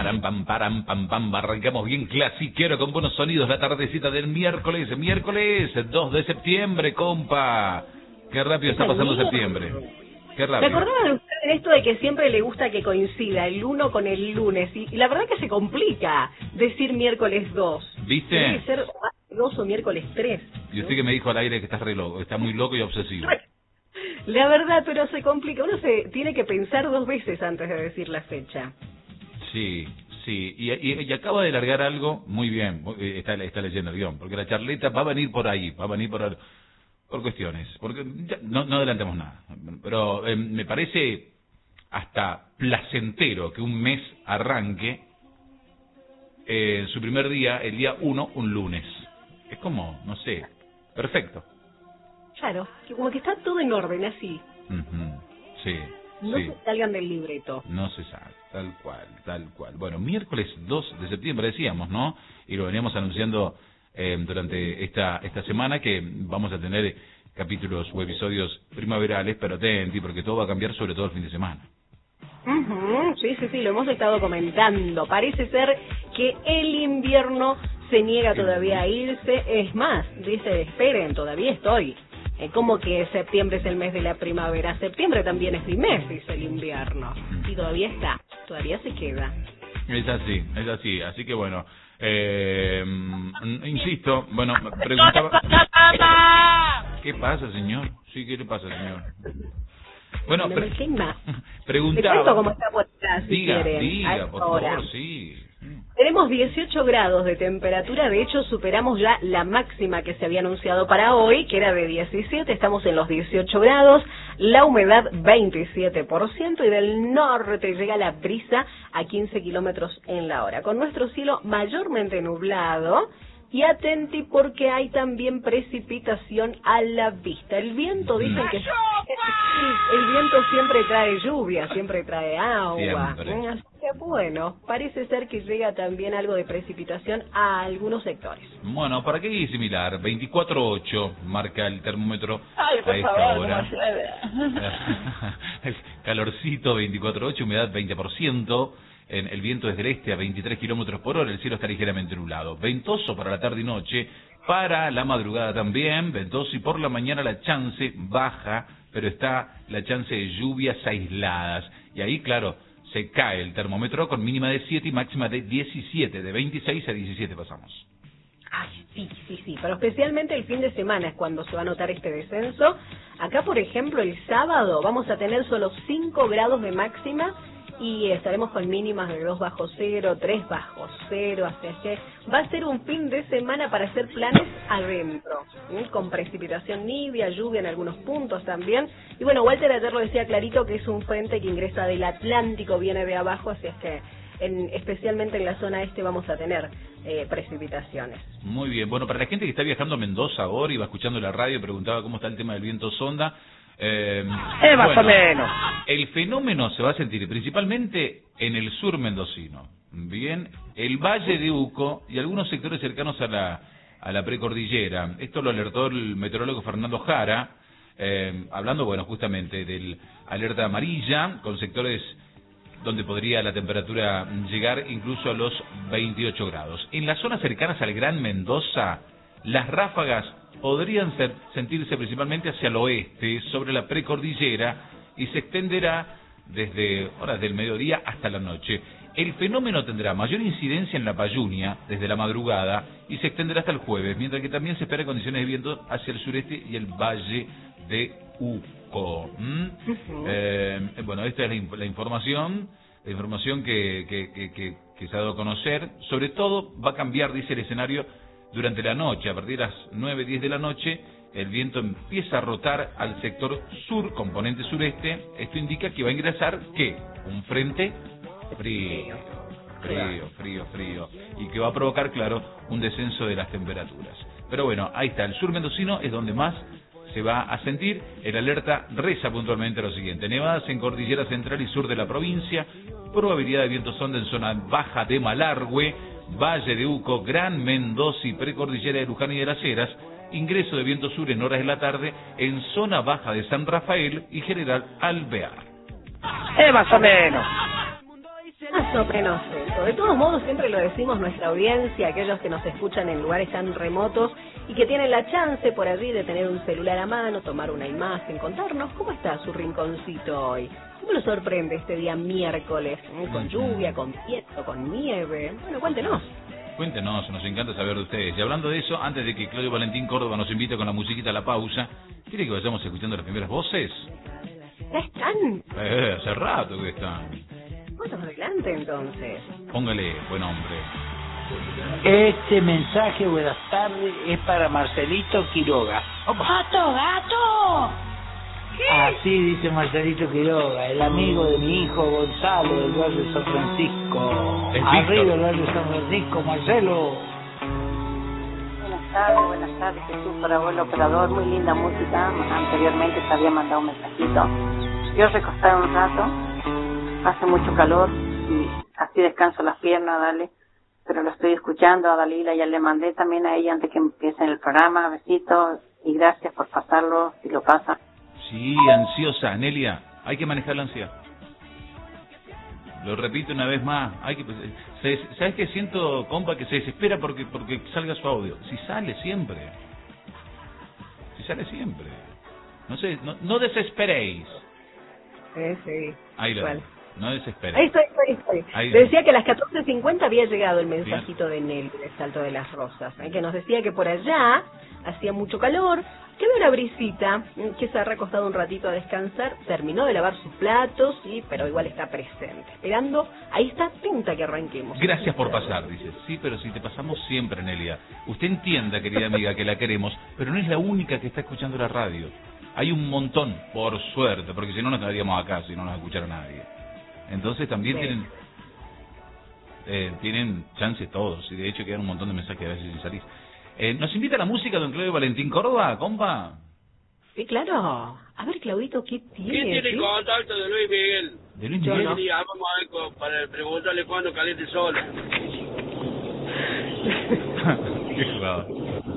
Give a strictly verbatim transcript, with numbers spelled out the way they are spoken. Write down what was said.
param, pam, param, pam, pam. Arrancamos bien clasiquero con buenos sonidos la tardecita del miércoles. Miércoles dos de septiembre, compa. Qué rápido está pasando septiembre. Qué rápido. ¿Me acordaban de ustedes esto de que siempre le gusta que coincida el uno con el lunes? Y, y la verdad que se complica decir miércoles dos. ¿Viste? Tiene que ser dos o miércoles tres. Y usted que me dijo al aire que estás re loco, está muy loco y obsesivo. La verdad, pero se complica. Uno se tiene que pensar dos veces antes de decir la fecha. Sí, sí. Y, y, y acaba de largar algo muy bien. Está, está leyendo el guión. Porque la charleta va a venir por ahí. Va a venir por, por cuestiones. Porque ya, no, no adelantemos nada. Pero eh, me parece hasta placentero que un mes arranque eh, su primer día, el día uno, un lunes. Es como, no sé, perfecto. Claro, que como que está todo en orden, así. Uh-huh. Sí, no sí. se salgan del libreto. No se sabe, tal cual, tal cual. Bueno, miércoles dos de septiembre decíamos, ¿no? Y lo veníamos anunciando eh, durante esta esta semana que vamos a tener capítulos o episodios primaverales, pero atenti, porque todo va a cambiar, sobre todo el fin de semana. Uh-huh. Sí, sí, sí, lo hemos estado comentando. Parece ser que el invierno se niega todavía a irse. Es más, dice, esperen, todavía estoy. Como que septiembre es el mes de la primavera, septiembre también es mi mes, dice el invierno. Y todavía está, todavía se queda. Es así, es así. Así que bueno, eh, insisto, bueno, preguntaba... ¿Qué pasa, señor? Sí, ¿qué le pasa, señor? Bueno, no me más. preguntaba... Te cuento cómo está por acá, si diga, quieren. diga, por Ahora. favor, sí. Tenemos dieciocho grados de temperatura, de hecho superamos ya la máxima que se había anunciado para hoy, que era de diecisiete, estamos en los dieciocho grados, la humedad veintisiete por ciento y del norte llega la brisa a quince kilómetros en la hora, con nuestro cielo mayormente nublado. Y atenti porque hay también precipitación a la vista. El viento, dicen que el viento siempre trae lluvia, siempre trae agua. Siempre. Así que bueno, parece ser que llega también algo de precipitación a algunos sectores. Bueno, para qué similar, veinticuatro punto ocho marca el termómetro. Ay, por a esta favor, hora. No El calorcito veinticuatro punto ocho, humedad veinte por ciento. En el viento desde el este a veintitrés kilómetros por hora, el cielo está ligeramente nublado. Ventoso para la tarde y noche, para la madrugada también, ventoso, y por la mañana la chance baja, pero está la chance de lluvias aisladas. Y ahí, claro, se cae el termómetro con mínima de siete y máxima de diecisiete, de veintiséis a diecisiete pasamos. Ay, sí, sí, sí, pero especialmente el fin de semana es cuando se va a notar este descenso. Acá, por ejemplo, el sábado vamos a tener solo cinco grados de máxima y estaremos con mínimas de dos bajo cero, tres bajo cero, así que va a ser un fin de semana para hacer planes adentro, ¿eh? Con precipitación nibia, lluvia en algunos puntos también. Y bueno, Walter ayer lo decía clarito que es un frente que ingresa del Atlántico, viene de abajo, así es que en, especialmente en la zona este vamos a tener eh, precipitaciones. Muy bien, bueno, para la gente que está viajando a Mendoza ahora y va escuchando la radio y preguntaba cómo está el tema del viento sonda, Eh, eh, más bueno, o menos. El fenómeno se va a sentir principalmente en el sur mendocino. Bien, el Valle de Uco y algunos sectores cercanos a la a la precordillera. Esto lo alertó el meteorólogo Fernando Jara, eh, hablando, bueno, justamente del alerta amarilla, con sectores donde podría la temperatura llegar incluso a los veintiocho grados. En las zonas cercanas al Gran Mendoza, las ráfagas podrían ser, sentirse principalmente hacia el oeste, sobre la precordillera, y se extenderá desde horas del mediodía hasta la noche. El fenómeno tendrá mayor incidencia en la Payunia desde la madrugada y se extenderá hasta el jueves, mientras que también se esperan condiciones de viento hacia el sureste y el Valle de Uco. ¿Mm? Uh-huh. eh, bueno, esta es la, la información, la información que, que, que, que, que se ha dado a conocer. Sobre todo va a cambiar, dice el escenario, durante la noche. A partir de las nueve, diez de la noche, el viento empieza a rotar al sector sur, componente sureste. Esto indica que va a ingresar, ¿qué? Un frente frío, frío, frío, frío, y que va a provocar, claro, un descenso de las temperaturas. Pero bueno, ahí está, el sur mendocino es donde más se va a sentir. El alerta reza puntualmente lo siguiente: nevadas en cordillera central y sur de la provincia, probabilidad de viento sonda en zona baja de Malargüe, Valle de Uco, Gran Mendoza y precordillera de Luján y de las Heras, ingreso de viento sur en horas de la tarde en zona baja de San Rafael y General Alvear. Eh, más o menos. Más o menos. Exacto. De todos modos, siempre lo decimos nuestra audiencia, aquellos que nos escuchan en lugares tan remotos y que tienen la chance por allí de tener un celular a mano, tomar una imagen, contarnos cómo está su rinconcito hoy. ¿Cómo lo sorprende este día miércoles? ¿Eh? Con lluvia, con viento, con nieve. Bueno, cuéntenos. Cuéntenos, nos encanta saber de ustedes. Y hablando de eso, antes de que Claudio Valentín Córdoba nos invite con la musiquita a la pausa, ¿quiere que vayamos escuchando las primeras voces? ¿Ya están? Eh, hace rato que están. Bueno, adelante entonces. Póngale, buen hombre. Este mensaje, buenas tardes, es para Marcelito Quiroga. ¡Gato, gato! Así dice Marcelito Quiroga, el amigo de mi hijo Gonzalo del barrio de San Francisco. Es Arriba Víctor. del barrio de San Francisco, Marcelo. Buenas tardes, buenas tardes, Jesús, para vos, el operador. Muy linda música. Anteriormente te había mandado un mensajito. Yo recostar un rato, hace mucho calor y así descanso las piernas, dale. Pero lo estoy escuchando a Dalila, ya le mandé también a ella antes que empiece el programa. Besitos y gracias por pasarlo, si lo pasa. Sí, ansiosa, Nelia, hay que manejar la ansiedad. Lo repito una vez más, hay que, se, ¿sabes qué siento, compa? Que se desespera porque porque salga su audio. Si sale siempre. Si sale siempre. No sé, no, no desesperéis. Sí, sí. Ahí lo Igual. no desesperéis. Ahí estoy, ahí estoy. Ahí- Decía que a las catorce cincuenta había llegado el mensajito de Nelly de Salto de las Rosas, ¿eh? Que nos decía que por allá hacía mucho calor, que había una brisita, ¿eh? Que se ha recostado un ratito a descansar, terminó de lavar sus platos, sí, pero igual está presente, esperando, ahí está atenta que arranquemos. Gracias por pasar, dice. Sí, pero si te pasamos siempre, Nelia. Usted entienda, querida amiga, que la queremos, pero no es la única que está escuchando la radio. Hay un montón, por suerte, porque si no, no estaríamos acá, si no nos escuchara nadie. Entonces también Sí. tienen eh, tienen chance todos, y de hecho quedan un montón de mensajes a veces sin salir. Eh, ¿Nos invita a la música don Claudio Valentín Córdoba, compa? Sí, claro. A ver, Claudito, ¿qué tiene? ¿Quién tiene ¿Sí? contacto de Luis Miguel? De Luis Yo Miguel. no. Sí, vamos a ver co- para preguntarle cuándo caliente el sol. Qué raro.